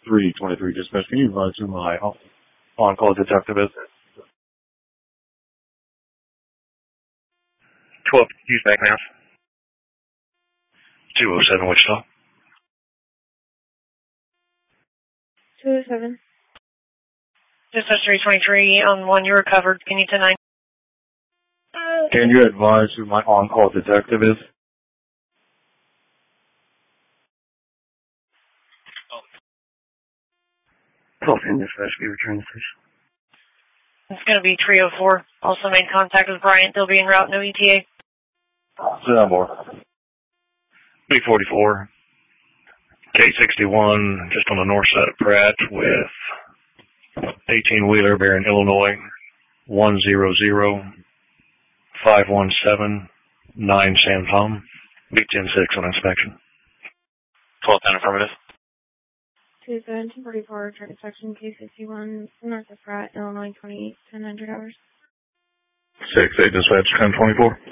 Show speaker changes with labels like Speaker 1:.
Speaker 1: 323 dispatch. Can you advise who my on-call detective is?
Speaker 2: 12, use back now. 207 Wichita.
Speaker 3: 207.
Speaker 4: Dispatch 323 on 1, you recovered. Can you 10-9?
Speaker 1: Can you advise who my on-call detective is?
Speaker 2: Call in dispatch, be returned, please.
Speaker 4: It's going to be 304. Also made contact with Bryant. They'll be en route, no ETA.
Speaker 1: Say that more.
Speaker 2: 344. K61, just on the north side of Pratt with 18-wheeler bearing Illinois 100-517-9 Sam Tom. Be 10-6 on inspection.
Speaker 5: 12-10 affirmative.
Speaker 3: 2-7-244, truck inspection, K61, north of Pratt, Illinois, 28, 1000 hours.
Speaker 1: 6-8 dispatch, 1024.